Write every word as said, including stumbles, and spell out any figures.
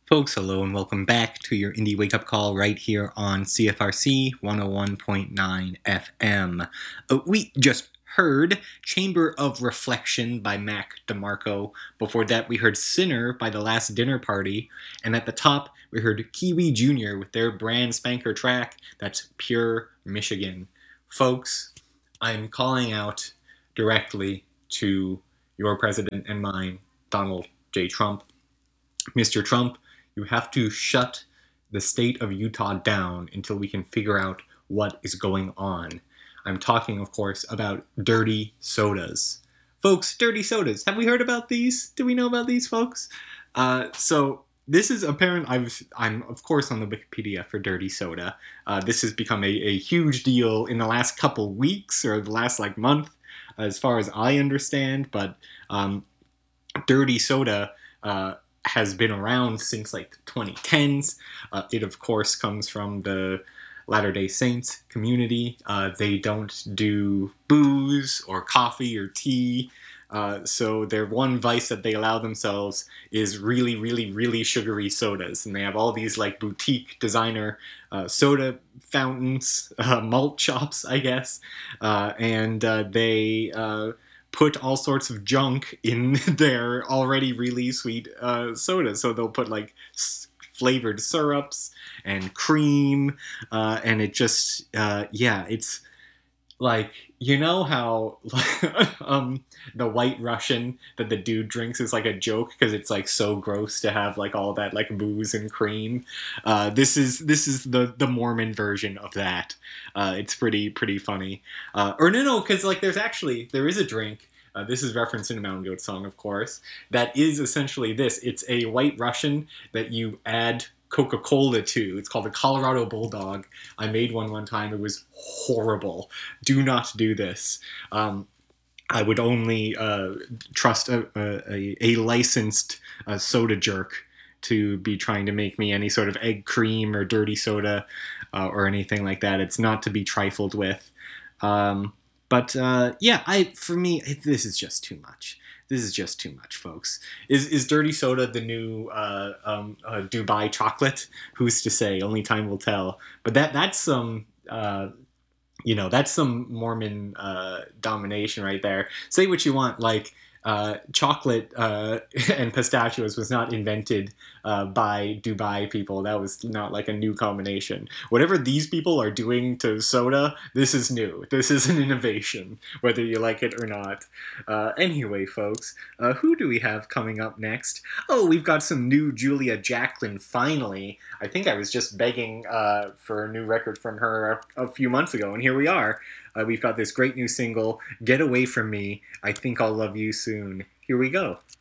Folks, hello and welcome back to your Indie Wake Up Call right here on C F R C one oh one point nine F M. Uh, we just heard Chamber of Reflection by Mac DeMarco. Before that, we heard Sinner by The Last Dinner Party. And at the top, we heard Kiwi Junior with their brand spanker track. That's Pure Michigan. Folks, I'm calling out directly to your president and mine, Donald J. Trump. Mister Trump, you have to shut the state of Utah down until we can figure out what is going on. I'm talking, of course, about dirty sodas. Folks, dirty sodas. Have we heard about these? Do we know about these, folks? Uh, so this is apparent. I've, I'm, of course, on the Wikipedia for dirty soda. Uh, this has become a, a huge deal in the last couple weeks or the last like month, as far as I understand. But um, dirty soda Uh, has been around since like the twenty tens. Uh, it, of course, comes from the Latter-day Saints community. Uh, they don't do booze or coffee or tea. Uh, so their one vice that they allow themselves is really, really, really sugary sodas. And they have all these like boutique designer uh, soda fountains, uh, malt shops, I guess. Uh, and uh, they... Uh, put all sorts of junk in their already really sweet uh, soda. So they'll put like s- flavored syrups and cream, uh, and it just, uh, yeah, it's like, you know how um, the White Russian that the dude drinks is like a joke because it's like so gross to have like all that like booze and cream. Uh, this is this is the the Mormon version of that. Uh, it's pretty pretty funny. Uh, or no no because like there's actually there is a drink. Uh, this is referenced in a Mountain Goat song, of course. That is essentially this. It's a White Russian that you add Coca-Cola to. It's called a Colorado Bulldog. I made one one time. It was horrible. Do not do this. Um, I would only uh, trust a, a, a licensed uh, soda jerk to be trying to make me any sort of egg cream or dirty soda uh, or anything like that. It's not to be trifled with. Um, but uh, yeah, I for me, this is just too much. This is just too much, folks. Is is dirty soda the new uh, um, uh, Dubai chocolate? Who's to say? Only time will tell. But that that's some, uh, you know, that's some Mormon uh, domination right there. Say what you want, like uh, chocolate uh, and pistachios was not invented uh, by Dubai people. That was not like a new combination. Whatever these people are doing to soda, this is new. This is an innovation, whether you like it or not. Uh, anyway, folks, uh, who do we have coming up next? Oh, we've got some new Julia Jacklin, finally. I think I was just begging uh, for a new record from her a, a few months ago, and here we are. Uh, we've got this great new single, Get Away From Me, I Think I'll Love You Soon. Here we go.